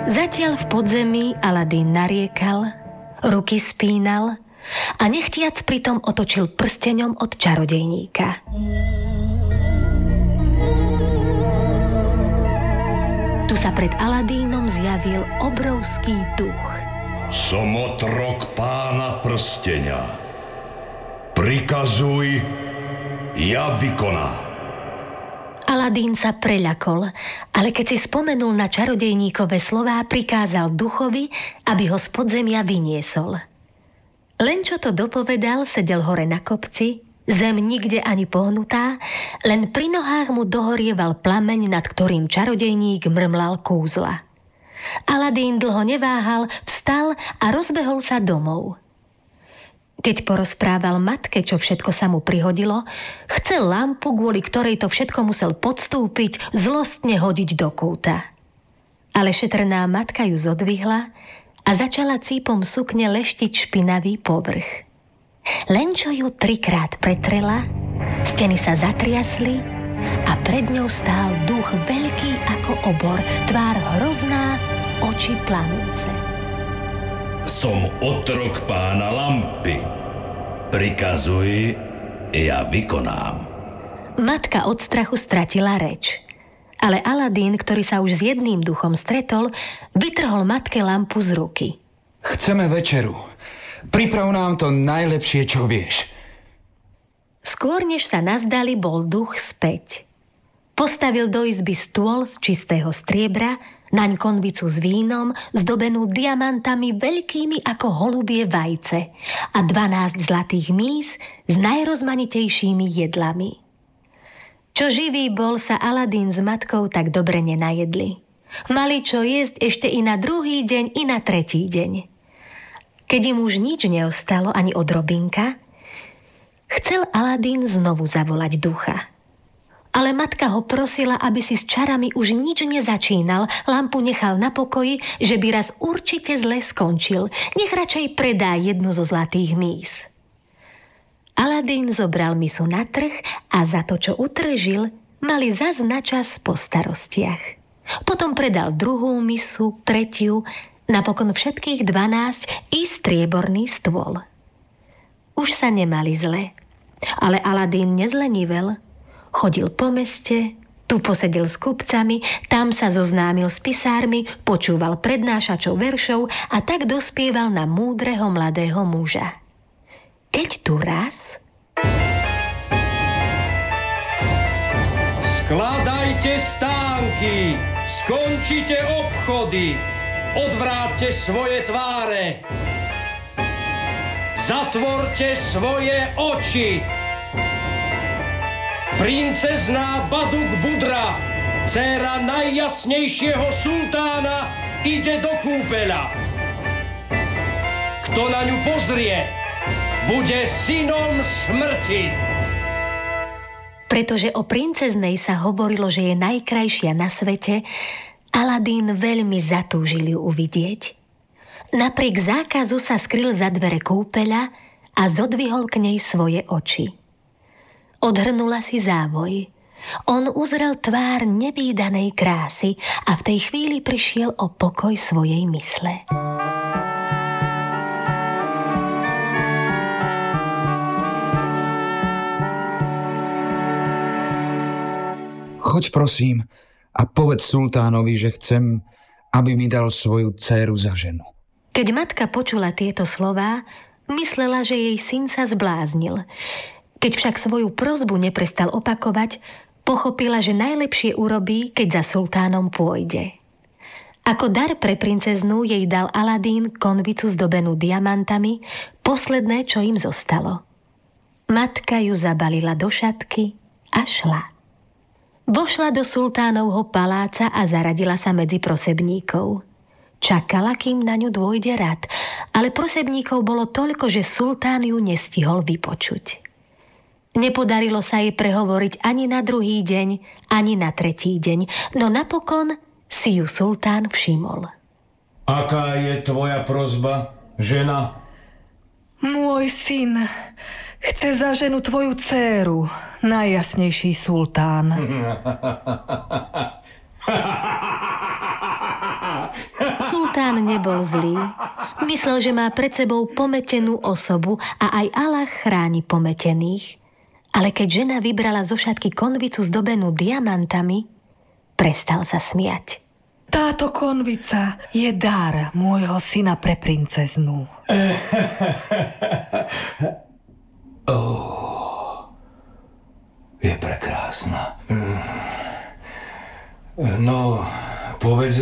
Zatiaľ v podzemí Aladín nariekal, ruky spínal a nechtiac pritom otočil prsteňom od čarodejníka. Tu sa pred Aladínom zjavil obrovský duch. Som otrok pána prsteňa. Prikazuj, ja vykonám. Aladín sa preľakol, ale keď si spomenul na čarodejníkové slová, prikázal duchovi, aby ho z podzemia vyniesol. Len čo to dopovedal, sedel hore na kopci, zem nikde ani pohnutá, len pri nohách mu dohorieval plameň, nad ktorým čarodejník mrmlal kúzla. Aladín dlho neváhal, vstal a rozbehol sa domov. Keď porozprával matke, čo všetko sa mu prihodilo, chcel lampu, kvôli ktorej to všetko musel podstúpiť, zlostne hodiť do kúta. Ale šetrná matka ju zodvihla a začala cípom sukne leštiť špinavý povrch. Len čo ju 3-krát pretrela, steny sa zatriasli a pred ňou stál duch veľký ako obor, tvár hrozná, oči planúce. Som otrok pána lampy. Prikazuj, ja vykonám. Matka od strachu stratila reč. Ale Aladín, ktorý sa už s jedným duchom stretol, vytrhol matke lampu z ruky. Chceme večeru. Priprav nám to najlepšie, čo vieš. Skôr než sa nazdali, bol duch späť. Postavil do izby stôl z čistého striebra, naň konvicu s vínom, zdobenú diamantami veľkými ako holubie vajce a 12 zlatých míz s najrozmanitejšími jedlami. Čo živý bol, sa Aladín s matkou tak dobre nenajedli. Mali čo jesť ešte i na druhý deň, i na tretí deň. Keď im už nič neostalo, ani odrobinka, chcel Aladín znovu zavolať ducha. Ale matka ho prosila, aby si s čarami už nič nezačínal, lampu nechal na pokoji, že by raz určite zle skončil. Nech radšej predá jednu zo zlatých míz. Aladín zobral misu na trh a za to, čo utržil, mali zas na čas po starostiach. Potom predal druhú misu, tretiu, napokon všetkých 12 i strieborný stôl. Už sa nemali zle, ale Aladín nezlenivel. Chodil po meste, tu posedel s kupcami, tam sa zoznámil s pisármi, počúval prednášačov veršov a tak dospieval na múdreho mladého muža. Keď tu raz... Skladajte stánky, skončite obchody, odvráťte svoje tváre, zatvorte svoje oči. Princezná Baduk Budra, dcéra najjasnejšieho sultána, ide do kúpeľa. Kto na ňu pozrie, bude synom smrti. Pretože o princeznej sa hovorilo, že je najkrajšia na svete, Aladín veľmi zatúžil ju uvidieť. Napriek zákazu sa skryl za dvere kúpeľa a zodvihol k nej svoje oči. Odhrnula si závoj. On uzrel tvár nevídanej krásy a v tej chvíli prišiel o pokoj svojej mysle. Choď prosím a povedz sultánovi, že chcem, aby mi dal svoju dcéru za ženu. Keď matka počula tieto slová, myslela, že jej syn sa zbláznil. Keď však svoju prosbu neprestal opakovať, pochopila, že najlepšie urobí, keď za sultánom pôjde. Ako dar pre princeznú jej dal Aladín konvicu zdobenú diamantami, posledné, čo im zostalo. Matka ju zabalila do šatky a šla. Vošla do sultánovho paláca a zaradila sa medzi prosebníkov. Čakala, kým na ňu dôjde rad, ale prosebníkov bolo toľko, že sultán ju nestihol vypočuť. Nepodarilo sa jej prehovoriť ani na druhý deň, ani na tretí deň, no napokon si ju sultán všimol. Aká je tvoja prosba, žena? Môj syn chce za ženu tvoju dcéru, najjasnejší sultán. Sultán nebol zlý. Myslel, že má pred sebou pometenú osobu a aj Allah chráni pometených. Ale keď žena vybrala zo šatky konvicu zdobenú diamantami, prestal sa smiať. Táto konvica je dar môjho syna pre princeznu. Je prekrásna. No, povedz,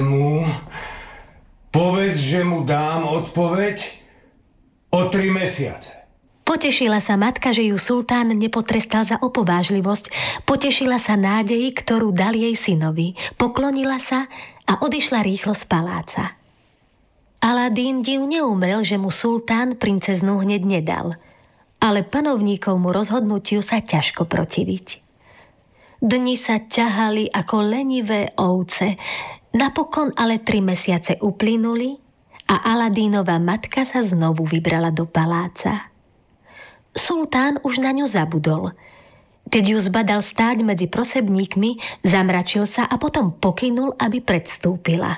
že mu dám odpoveď o 3 mesiace. Potešila sa matka, že ju sultán nepotrestal za opovážlivosť. Potešila sa nádeji, ktorú dal jej synovi. Poklonila sa a odišla rýchlo z paláca. Aladín div neumrel, že mu sultán princeznú hneď nedal. Ale panovníkovmu rozhodnutiu sa ťažko protiviť. Dni sa ťahali ako lenivé ovce. Napokon ale 3 mesiace uplynuli a Aladínova matka sa znovu vybrala do paláca. Sultán už na ňu zabudol. Keď ju zbadal stáť medzi prosebníkmi, zamračil sa a potom pokynul, aby predstúpila.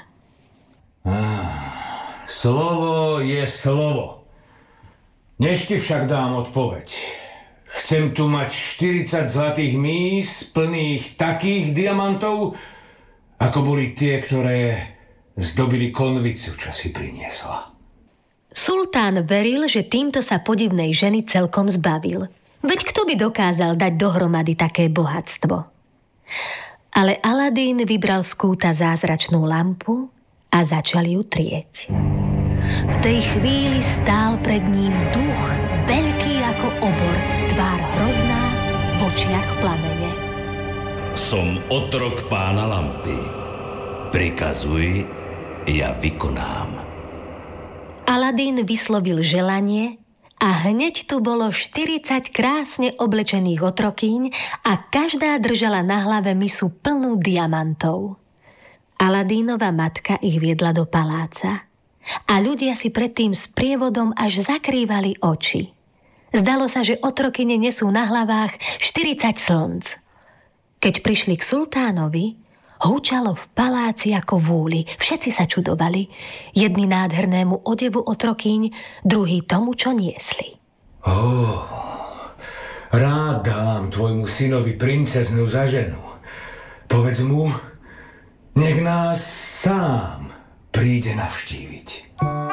Slovo je slovo. Než ti však dám odpoveď. Chcem tu mať 40 zlatých mís plných takých diamantov, ako boli tie, ktoré zdobili konvicu, čo si priniesla. Sultán veril, že týmto sa podivnej ženy celkom zbavil. Veď kto by dokázal dať dohromady také bohatstvo? Ale Aladín vybral z kúta zázračnú lampu a začal ju trieť. V tej chvíli stál pred ním duch, veľký ako obor, tvár hrozná, v očiach plamene. Som otrok pána lampy. Prikazuj, ja vykonám. Aladín vyslovil želanie a hneď tu bolo 40 krásne oblečených otrokýň a každá držala na hlave misu plnú diamantov. Aladínova matka ich viedla do paláca a ľudia si predtým s prievodom až zakrývali oči. Zdalo sa, že otrokyne nesú na hlavách 40 slnc. Keď prišli k sultánovi, húčalo v paláci ako vúli. Všetci sa čudovali. Jedni nádhernému odevu otrokyň, druhý tomu, čo niesli. Rád dám tvojmu synovi princeznú za ženu. Povedz mu, nech nás sám príde navštíviť.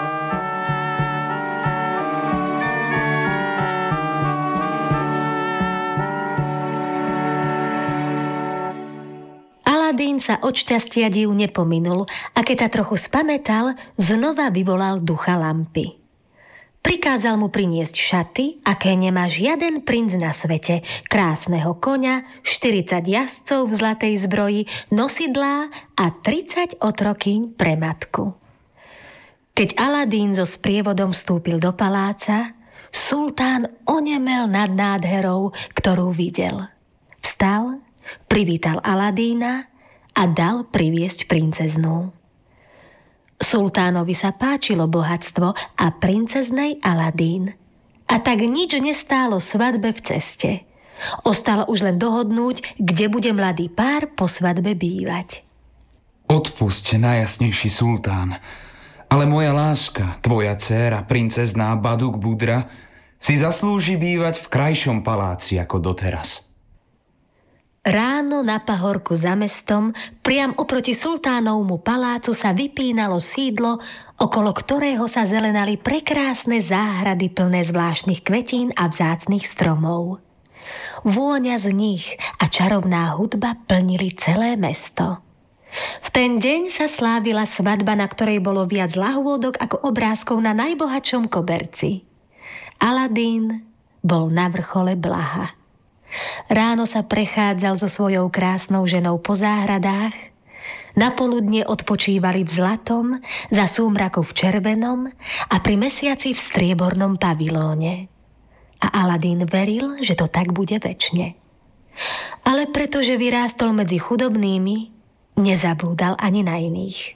Aladín sa od šťastia div nepominul a keď sa trochu spamätal, znova vyvolal ducha lampy. Prikázal mu priniesť šaty, aké nemá žiaden princ na svete, krásneho koňa, 40 jazdcov v zlatej zbroji, nosidlá a 30 otrokýň pre matku. Keď Aladín so sprievodom vstúpil do paláca, sultán onemel nad nádherou, ktorú videl. Vstal, privítal Aladína a dal priviesť princeznú. Sultánovi sa páčilo bohatstvo a princeznej Aladín. A tak nič nestálo svadbe v ceste. Ostalo už len dohodnúť, kde bude mladý pár po svadbe bývať. Odpusť, najjasnejší sultán, ale moja láska, tvoja dcéra, princezná Baduk Budra, si zaslúži bývať v krajšom paláci ako doteraz. Ráno na pahorku za mestom, priam oproti sultánovmu palácu sa vypínalo sídlo, okolo ktorého sa zelenali prekrásne záhrady plné zvláštnych kvetín a vzácnych stromov. Vôňa z nich a čarovná hudba plnili celé mesto. V ten deň sa slávila svadba, na ktorej bolo viac lahôdok ako obrázkov na najbohatšom koberci. Aladín bol na vrchole blaha. Ráno sa prechádzal so svojou krásnou ženou po záhradách, napoludne odpočívali v zlatom, za súmraku v červenom a pri mesiaci v striebornom pavilóne. A Aladín veril, že to tak bude večne. Ale pretože vyrástol medzi chudobnými, nezabúdal ani na iných.